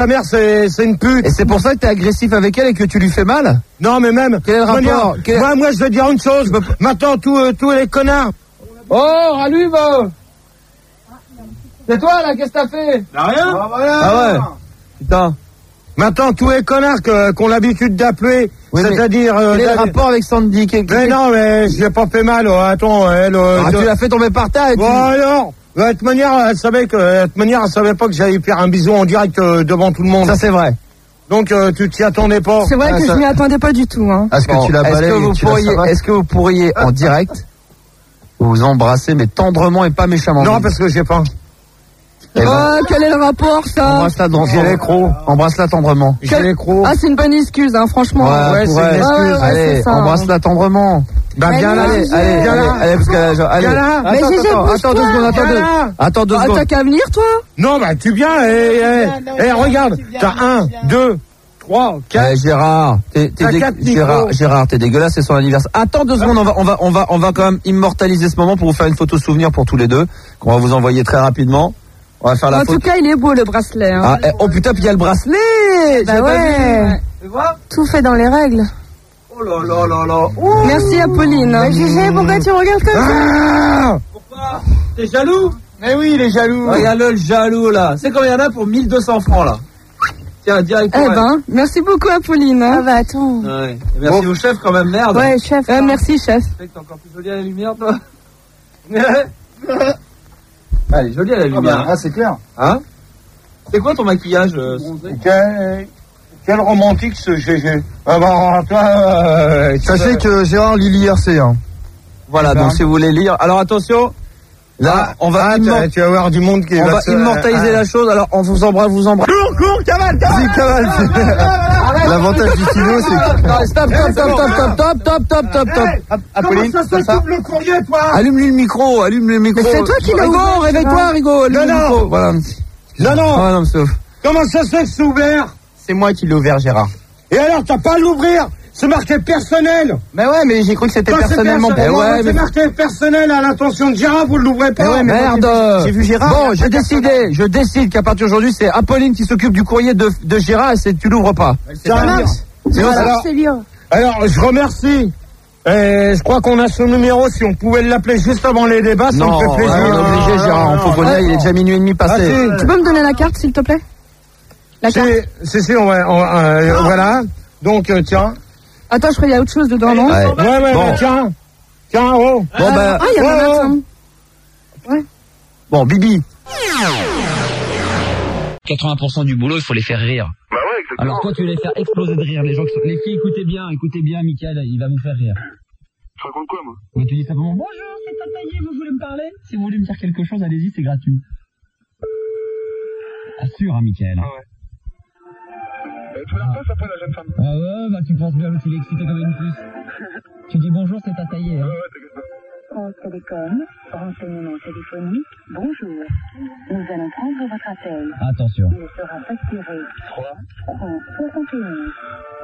ta mère, c'est une pute. Et c'est pour ça que t'es agressif avec elle et que tu lui fais mal? Non, mais même. Quel est le rapport? Moi, je veux dire une chose. Maintenant, tous les connards. Oh, rallume! C'est toi, là, qu'est-ce que t'as fait? Rien. Ah, voilà. Ah ouais. Putain. Maintenant, tous les connards qu'on l'habitude d'appeler, oui, c'est-à-dire... quel est le rapport avec Sandy? Mais non, mais je l'ai pas fait mal. Attends, elle... tu l'as fait tomber par terre. Bon, alors, de toute manière, elle savait pas que j'allais faire un bisou en direct devant tout le monde. Ça, c'est vrai. Donc, tu t'y attendais pas. C'est vrai que je m'y attendais pas du tout. Hein. Est-ce que tu l'as balayé? Est-ce que vous pourriez, en direct, vous embrasser, mais tendrement et pas méchamment? Non, parce que j'ai pas... quel est le rapport, ça? Embrasse-la j'ai l'écroc. Embrasse-la tendrement. J'ai l'écroc. Ah, c'est une bonne excuse, hein, franchement. Ouais, c'est une excuse. Allez, embrasse-la tendrement. Bah, viens là. Allez, parce qu'elle a... Allez. Mais Attends 2 secondes, attends 2 secondes. T'as qu'à venir, toi? Non, bah, tu viens, regarde. T'as 1, 2, 3, 4. Gérard, Gérard, t'es dégueulasse, c'est son anniversaire. Attends 2 secondes, on va quand même immortaliser ce moment pour vous faire une photo souvenir pour tous les deux, qu'on va vous envoyer très rapidement. On va faire la photo. En tout cas, il est beau, le bracelet. Hein. Ah, oh putain, puis il y a le bracelet. Bah ouais. Tu vois? Tout fait dans les règles. Oh là là là là. Merci, Apolline. Gégé, pourquoi tu regardes comme ça? Pourquoi? T'es jaloux? Mais oui, il est jaloux. Regarde-le, le jaloux, là. C'est combien il y en a pour 1200 francs, là? Tiens, directement. Eh ben, merci beaucoup, Apolline. Ah bah attends. Ouais. Merci au chef, quand même, merde. Ouais, chef. Merci, chef. Tu sais que t'es encore plus jolie à la lumière, toi? Elle est jolie à la lumière. Ah, c'est clair. Hein? C'est quoi ton maquillage? Quel romantique ce GG. Ah bah, toi, sachez que Gérard lit l'IRC. Hein. Voilà, donc si vous voulez lire. Alors attention, là, on va tu vas voir du monde qui va immortaliser la chose. Alors on vous embrasse. Cours, cavale. L'avantage du stylo, c'est que... Stop. Apolline, comment ça se coupe le courrier, toi? Allume-lui le micro. Mais c'est toi qui l'as ouvert. Réveille-toi, Rigo. Allume le micro. Voilà. Non. Sauf. Comment ça se fait que c'est ouvert? C'est moi qui l'ai ouvert, Gérard. Et alors, t'as pas à l'ouvrir? C'est marqué personnel. Mais ouais, mais j'ai cru que c'était personnellement. C'est marqué personnel à l'intention de Gérard, vous l'ouvrez pas. Ouais, merde. J'ai vu Gérard. Bon, je décide qu'à partir d'aujourd'hui, c'est Apolline qui s'occupe du courrier de Gérard et tu l'ouvres pas. Alors, je remercie. Je crois qu'on a son numéro. Si on pouvait l'appeler juste avant les débats, ça me fait plaisir. On est obligé, Gérard. On faut il est déjà minuit et demi passé. Tu peux me donner la carte, s'il te plaît? La carte. Si, voilà. Donc, tiens. Attends, je crois qu'il y a autre chose dedans, non? Ouais, bon. Tiens, oh. Bon, bah. Ah, il y a ma note. Ouais. Bon, Bibi. 80% du boulot, il faut les faire rire. Bah ouais, exactement. Alors toi, tu vas les faire exploser de rire. Les filles, écoutez bien, Mickaël, il va vous faire rire. Tu racontes quoi, moi? Mais tu dis simplement, bonjour, c'est Tataillé, vous voulez me parler? Si vous voulez me dire quelque chose, allez-y, c'est gratuit. Assure, hein, Mickaël. Ah ouais. Tu me la passes après, la jeune femme? Ah ouais, bah tu penses bien l'autre, il est excité comme une puce. Tu dis bonjour, c'est Tataillé, hein. Ouais, t'inquiète pas. France Télécom, renseignement téléphonique, bonjour. Nous allons prendre votre appel. Attention. Il sera facturé 3 francs 71.